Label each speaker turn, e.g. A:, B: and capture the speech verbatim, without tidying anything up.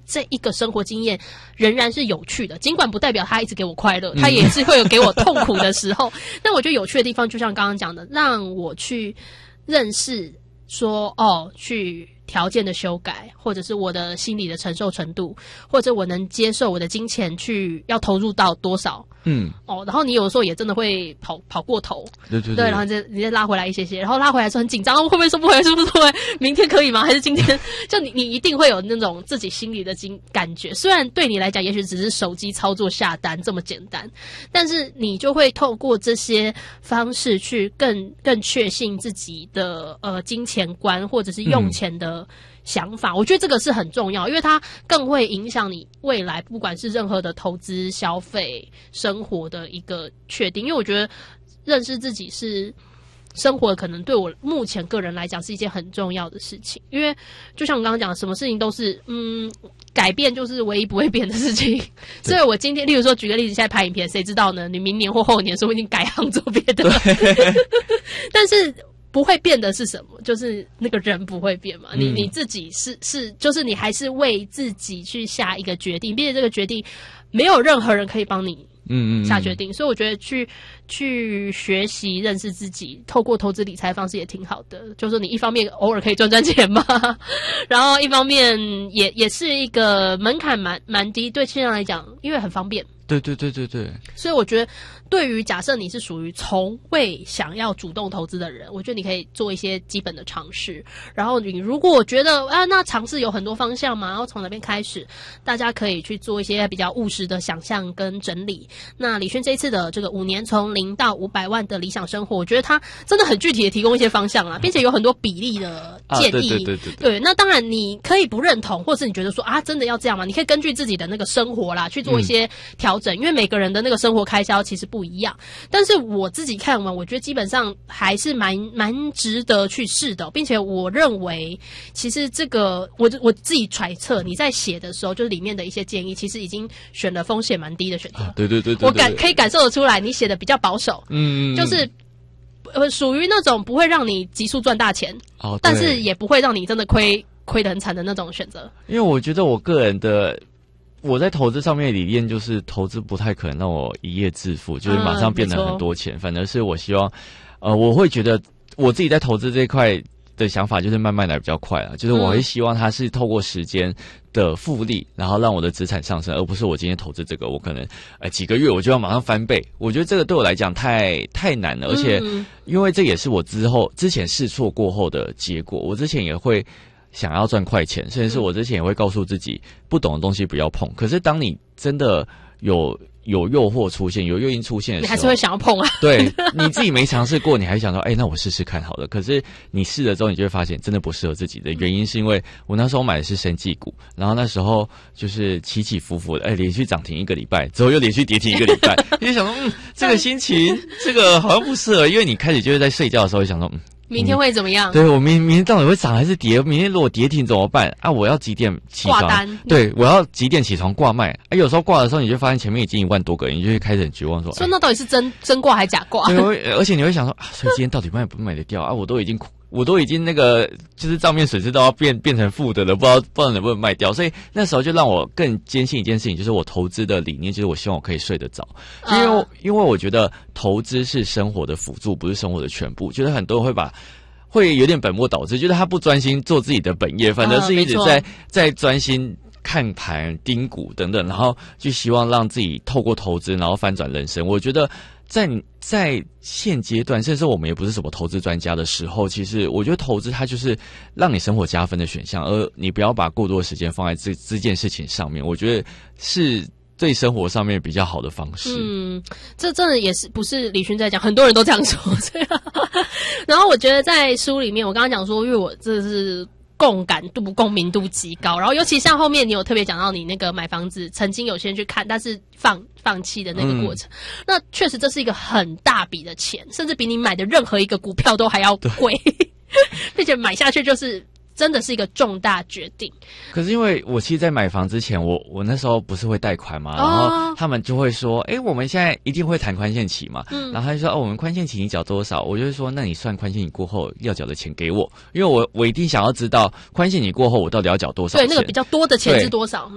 A: 这一个生活经验仍然是有趣的，尽管不代表它一直给我快乐，它也是会有给我痛苦的时候。但我觉得有趣的地方，就像刚刚讲的，让我去认识说，哦，去条件的修改，或者是我的心理的承受程度，或者我能接受我的金钱去要投入到多少。嗯，哦，然后你有的时候也真的会跑跑过头，
B: 对对 对,
A: 对，然后再你再拉回来一些些，然后拉回来的时候很紧张，会不会收不回来，是不是会明天可以吗？还是今天？就你你一定会有那种自己心里的经感觉，虽然对你来讲也许只是手机操作下单这么简单，但是你就会透过这些方式去更更确信自己的呃金钱观或者是用钱的想法。嗯，我觉得这个是很重要，因为它更会影响你未来不管是任何的投资、消费、生活的一个确定。因为我觉得认识自己是生活可能对我目前个人来讲是一件很重要的事情，因为就像我刚刚讲的，什么事情都是嗯改变就是唯一不会变的事情。所以我今天例如说举个例子，现在拍影片谁知道呢？你明年或后年说不定改行做别的。但是不会变的是什么？就是那个人不会变嘛。你你自己是是，就是你还是为自己去下一个决定，并且这个决定没有任何人可以帮你嗯嗯下决定。所以我觉得去去学习认识自己，透过投资理财方式也挺好的。就是说你一方面偶尔可以赚赚钱嘛，然后一方面也也是一个门槛蛮蛮低，对现在来讲，因为很方便。
B: 对对对对对，
A: 所以我觉得对于假设你是属于从未想要主动投资的人，我觉得你可以做一些基本的尝试。然后你如果觉得啊，那尝试有很多方向嘛，然后从哪边开始，大家可以去做一些比较务实的想象跟整理。那李轩这一次的这个五年从零到五百万的理想生活，我觉得他真的很具体的提供一些方向啦，并且有很多比例的建议。啊、对对对对 对, 对。那当然你可以不认同，或是你觉得说啊，真的要这样吗？你可以根据自己的那个生活啦去做一些调整。嗯，因为每个人的那个生活开销其实不一样，但是我自己看完，我觉得基本上还是蛮蛮值得去试的，并且我认为，其实这个我我自己揣测，你在写的时候，就是里面的一些建议，其实已经选了风险蛮低的选择。啊、
B: 对, 对, 对, 对, 对对，
A: 我感可以感受得出来，你写的比较保守，嗯，就是呃属于那种不会让你急速赚大钱，哦，但是也不会让你真的亏亏得很惨的那种选择。
B: 因为我觉得我个人的。我在投资上面的理念就是，投资不太可能让我一夜致富，就是马上变得很多钱。嗯、反而是我希望，呃，我会觉得我自己在投资这一块的想法就是慢慢来比较快啊。就是我会希望它是透过时间的复利，然后让我的资产上升，而不是我今天投资这个，我可能呃几个月我就要马上翻倍。我觉得这个对我来讲太太难了，而且因为这也是我之后之前试错过后的结果。我之前也会。想要赚快钱，甚至是我之前也会告诉自己，不懂的东西不要碰。可是当你真的有有诱惑出现，有诱因出现的时候，
A: 你还是会想要碰啊。
B: 对，你自己没尝试过，你还想说，哎、欸，那我试试看好了。可是你试了之后，你就会发现真的不适合自己的原因，是因为我那时候买的是生技股，然后那时候就是起起伏伏的，哎、欸，连续涨停一个礼拜，之后又连续跌停一个礼拜，你就想说，嗯，这个心情，这个好像不适合，因为你开始就是在睡觉的时候就想说，嗯。
A: 明天会怎么样？
B: 对，我明明天到底会涨还是跌？明天如果跌停怎么办啊？我要几点起床？
A: 挂单。
B: 对，我要几点起床挂卖？啊，有时候挂的时候，你就发现前面已经一万多个人，你就会开始很绝望说：，
A: 说那到底是真真挂还是假挂？
B: 对，而且你会想说啊，所以今天到底卖不卖得掉啊？我都已经。我都已经那个就是账面损失都要变变成负的了，不知道不知道能不能卖掉，所以那时候就让我更坚信一件事情，就是我投资的理念就是我希望我可以睡得着，因为、uh. 因为我觉得投资是生活的辅助，不是生活的全部，就是很多人会把。会有点本末倒置，觉得他不专心做自己的本业，反正是一直在、uh, 在专心看盘、盯股等等，然后就希望让自己透过投资，然后翻转人生。我觉得在在现阶段，甚至我们也不是什么投资专家的时候，其实我觉得投资它就是让你生活加分的选项，而你不要把过多的时间放在这这件事情上面。我觉得是。对生活上面比较好的方式，
A: 嗯，这真的也是不是李勋在讲，很多人都这样说。这样，然后我觉得在书里面，我刚刚讲说，因为我这是共感度、共鸣度极高，然后尤其像后面你有特别讲到你那个买房子，曾经有些人去看，但是放放弃的那个过程，嗯、那确实这是一个很大笔的钱，甚至比你买的任何一个股票都还要贵，并且买下去就是。真的是一个重大决定。
B: 可是因为我其实在买房之前，我我那时候不是会贷款嘛，然后他们就会说，哎、欸，我们现在一定会谈宽限期嘛，嗯，然后他就说，哦，我们宽限期你缴多少？我就会说，那你算宽限期过后要缴的钱给我，因为我我一定想要知道宽限期过后我到底要缴多少钱。
A: 对，那个比较多的钱是多少？